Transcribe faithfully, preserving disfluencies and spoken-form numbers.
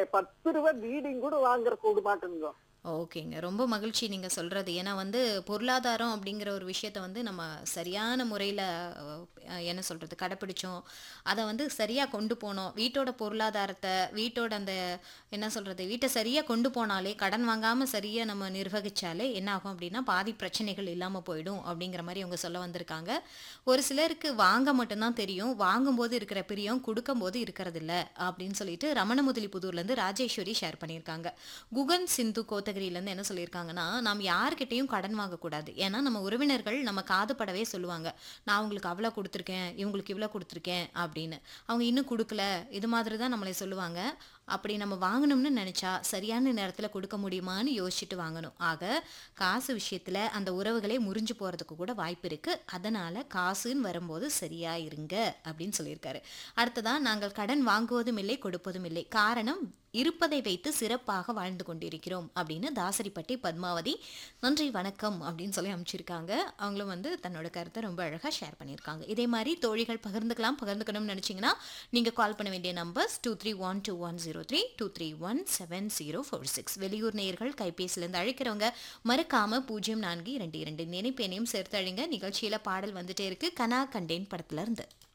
பத்து ரூபாய் பீடிங் கூட வாங்குற கூட மாட்டேங்க. ஓகேங்க. ரொம்ப மகிழ்ச்சி நீங்க சொல்றது. ஏன்னா வந்து பொருளாதாரம் அப்படிங்கிற ஒரு விஷயத்த வந்து நம்ம சரியான முறையில அ என்ன சொல்றது? கடைப்பிடிச்சோம். அத வந்து சரியா கொண்டு போனோம். வீட்டோட பொருளாதாரத்த, வீட்டோட அந்த என்ன சொல்றது? வீட்ட சரியா கொண்டு போனாலே, கடன் வாங்காம சரியா நம்ம நிர்வகிச்சாலே என்ன ஆகும் அப்படின்னா, பாதி பிரச்சனைகள் இல்லாம போயிடும் அப்படிங்கிற மாரி அவங்க சொல்ல வந்திருக்காங்க. ஒரு சிலருக்கு வாங்க மட்டும் தான் தெரியும். வாங்கும்போது இருக்கிற பிரியம், குடுக்கும்போது இருக்கிறதில்ல அப்படின்னு சொல்லிட்டு ரமணமுதலிபுதூர்லேருந்து ராஜேஸ்வரி ஷேர் பண்ணியிருக்காங்க. குகன் சிந்து கோத்தகிரியிலேருந்து என்ன சொல்லியிருக்காங்கன்னா, நாம் யார்கிட்டயும் கடன் வாங்கக்கூடாது. ஏன்னா நம்ம உறவினர்கள் நம்ம காது படவே சொல்லுவாங்க. நான் உங்களுக்கு அவ்வளோ குடுத்துருக்கேன், இவங்களுக்கு இவ்வளோ குடுத்துருக்கேன் அப்படின்னு. அவங்க இன்னும் குடுக்கல. இது மாதிரி தான் நம்மளை சொல்லுவாங்க. அப்படி நம்ம வாங்கணும்னு நெனச்சா, சரியான நேரத்தில குடுக்க முடியுமான்னு யோசிச்சுட்டு வாங்கணும். ஆக, காசு விஷயத்தில அந்த உறவுகளே முறிஞ்சு போறதுக்கு கூட வாய்ப்பு இருக்கு. அதனால காசுன்னு வரும்போது சரியா இருங்க அப்படின்னு சொல்லியிருக்காரு. அடுத்ததா, நாங்கள் கடன் வாங்குவதும் இல்லை, கொடுப்பதும் இல்லை. காரணம் இருப்பதை வைத்து சிறப்பாக வாழ்ந்து கொண்டிருக்கிறோம் அப்படின்னு தாசரிப்பட்டி பத்மாவதி நன்றி வணக்கம் அப்படின்னு சொல்லி அனுப்பிச்சிருக்காங்க. அவங்களும் வந்து தன்னோட கருத்தை ரொம்ப அழகாக ஷேர் பண்ணியிருக்காங்க. இதே மாதிரி தோழிகள் பகிர்ந்துக்கலாம். பகிர்ந்துக்கணும்னு நினச்சிங்கன்னா நீங்கள் கால் பண்ண வேண்டிய numbers two three one two one zero three two three one seven zero four six. வெளியூர் நேயர்கள் கைபேசியிலேருந்து அழைக்கிறவங்க மறக்காம பூஜ்ஜியம் நான்கு இரண்டு இரண்டு நினைப்பேனையும் சேர்த்து அழிங்க. நிகழ்ச்சியில் பாடல் வந்துட்டே இருக்கு கனா கண்டேன் படத்துல இருந்து.